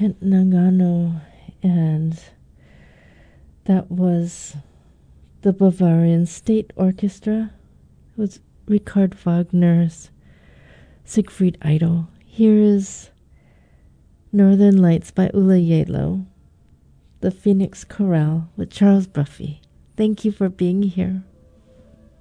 Kent Nagano, and that was the Bavarian State Orchestra. It was Richard Wagner's Siegfried Idol. Here is Northern Lights by Ulla Yalo, the Phoenix Chorale with Charles Bruffy. Thank you for being here.